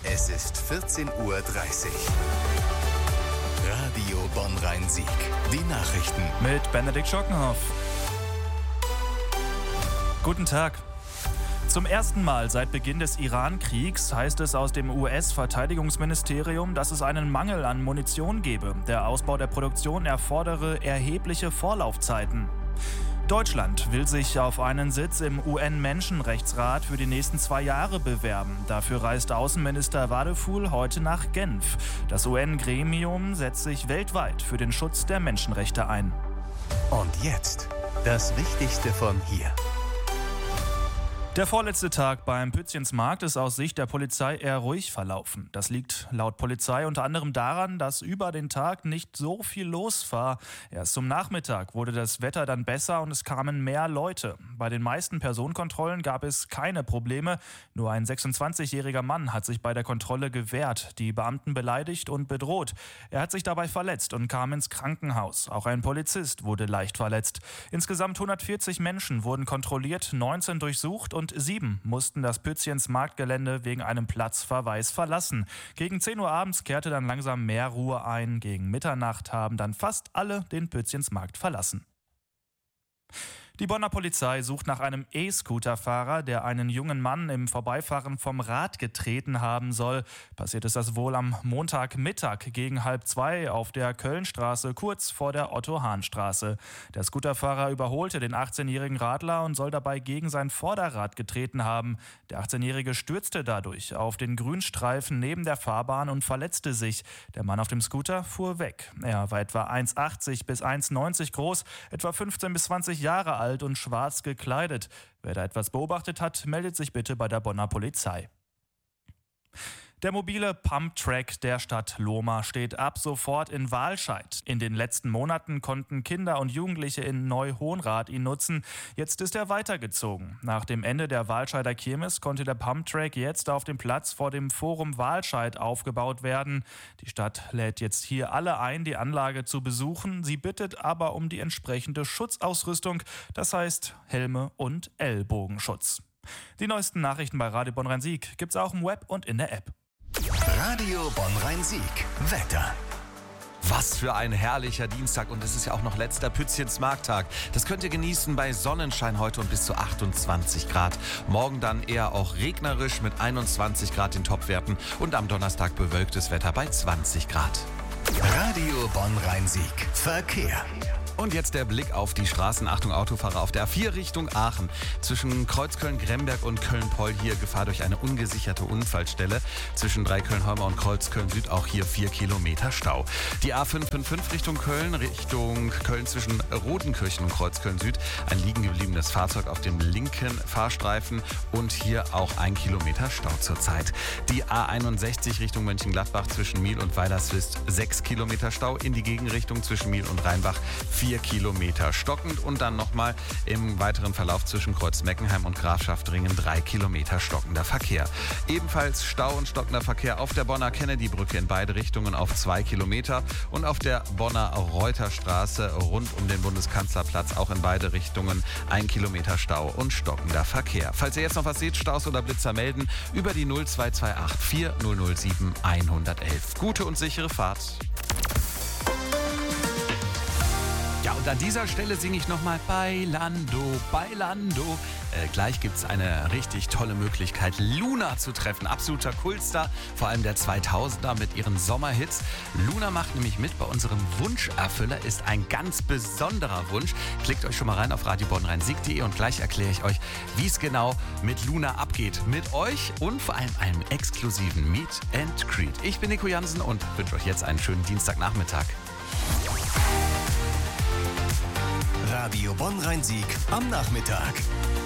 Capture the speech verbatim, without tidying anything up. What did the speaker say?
Es ist vierzehn Uhr dreißig. Radio Bonn-Rhein-Sieg. Die Nachrichten mit Benedikt Schockenhoff. Guten Tag. Zum ersten Mal seit Beginn des Iran-Kriegs heißt es aus dem U S-Verteidigungsministerium, dass es einen Mangel an Munition gebe. Der Ausbau der Produktion erfordere erhebliche Vorlaufzeiten. Deutschland will sich auf einen Sitz im U N-Menschenrechtsrat für die nächsten zwei Jahre bewerben. Dafür reist Außenminister Wadeful heute nach Genf. Das U N-Gremium setzt sich weltweit für den Schutz der Menschenrechte ein. Und jetzt das Wichtigste von hier. Der vorletzte Tag beim Pützchensmarkt ist aus Sicht der Polizei eher ruhig verlaufen. Das liegt laut Polizei unter anderem daran, dass über den Tag nicht so viel los war. Erst zum Nachmittag wurde das Wetter dann besser und es kamen mehr Leute. Bei den meisten Personenkontrollen gab es keine Probleme. Nur ein sechsundzwanzigjähriger Mann hat sich bei der Kontrolle gewehrt, die Beamten beleidigt und bedroht. Er hat sich dabei verletzt und kam ins Krankenhaus. Auch ein Polizist wurde leicht verletzt. Insgesamt hundertvierzig Menschen wurden kontrolliert, neunzehn durchsucht und Und sieben mussten das Pützchens-Marktgelände wegen einem Platzverweis verlassen. Gegen zehn Uhr abends kehrte dann langsam mehr Ruhe ein. Gegen Mitternacht haben dann fast alle den Pützchens-Markt verlassen. Die Bonner Polizei sucht nach einem E-Scooter-Fahrer, der einen jungen Mann im Vorbeifahren vom Rad getreten haben soll. Passiert ist das wohl am Montagmittag gegen halb zwei auf der Kölnstraße, kurz vor der Otto-Hahn-Straße. Der Scooterfahrer überholte den achtzehnjährigen Radler und soll dabei gegen sein Vorderrad getreten haben. Der achtzehnjährige stürzte dadurch auf den Grünstreifen neben der Fahrbahn und verletzte sich. Der Mann auf dem Scooter fuhr weg. Er war etwa eins achtzig bis eins neunzig groß, etwa fünfzehn bis zwanzig Jahre alt und schwarz gekleidet. Wer da etwas beobachtet hat, meldet sich bitte bei der Bonner Polizei. Der mobile Pumptrack der Stadt Lohmar steht ab sofort in Wahlscheid. In den letzten Monaten konnten Kinder und Jugendliche in Neu-Hohenrath ihn nutzen. Jetzt ist er weitergezogen. Nach dem Ende der Wahlscheider Kirmes konnte der Pumptrack jetzt auf dem Platz vor dem Forum Wahlscheid aufgebaut werden. Die Stadt lädt jetzt hier alle ein, die Anlage zu besuchen. Sie bittet aber um die entsprechende Schutzausrüstung, das heißt Helme und Ellbogenschutz. Die neuesten Nachrichten bei Radio Bonn-Rhein-Sieg gibt's auch im Web und in der App. Radio Bonn-Rhein-Sieg. Wetter. Was für ein herrlicher Dienstag und es ist ja auch noch letzter Pützchens-Markttag. Das könnt ihr genießen bei Sonnenschein heute und bis zu achtundzwanzig Grad. Morgen dann eher auch regnerisch mit einundzwanzig Grad in Topwerten und am Donnerstag bewölktes Wetter bei zwanzig Grad. Radio Bonn-Rhein-Sieg. Verkehr. Und jetzt der Blick auf die Straßen. Achtung, Autofahrer auf der A vier Richtung Aachen. Zwischen Kreuzköln-Gremberg und Köln-Poll hier Gefahr durch eine ungesicherte Unfallstelle. Zwischen Dreiköln-Holmer und Kreuzköln-Süd auch hier vier Kilometer Stau. Die A fünf fünf fünf Richtung Köln, Richtung Köln zwischen Rodenkirchen und Kreuzköln-Süd. Ein liegen gebliebenes Fahrzeug auf dem linken Fahrstreifen und hier auch ein Kilometer Stau zurzeit. Die A einundsechzig Richtung Mönchengladbach zwischen Miel und Weilerswist sechs Kilometer Stau. In die Gegenrichtung zwischen Miel und Rheinbach vier Kilometer stockend und dann nochmal im weiteren Verlauf zwischen Kreuz-Meckenheim und Grafschaftringen drei Kilometer stockender Verkehr. Ebenfalls Stau und stockender Verkehr auf der Bonner Kennedy-Brücke in beide Richtungen auf zwei Kilometer und auf der Bonner Reuterstraße rund um den Bundeskanzlerplatz auch in beide Richtungen ein Kilometer Stau und stockender Verkehr. Falls ihr jetzt noch was seht, Staus oder Blitzer melden über die null zwei zwei acht vier null null sieben eins eins eins. Gute und sichere Fahrt. Ja, und an dieser Stelle singe ich nochmal Bailando, Bailando. Äh, gleich gibt es eine richtig tolle Möglichkeit, Luna zu treffen. Absoluter Kultstar, vor allem der zweitausender mit ihren Sommerhits. Luna macht nämlich mit bei unserem Wunscherfüller, ist ein ganz besonderer Wunsch. Klickt euch schon mal rein auf radio bonn rhein sieg punkt de und gleich erkläre ich euch, wie es genau mit Luna abgeht. Mit euch und vor allem einem exklusiven Meet and Greet. Ich bin Nico Jansen und wünsche euch jetzt einen schönen Dienstagnachmittag. Radio Bonn-Rhein-Sieg am Nachmittag.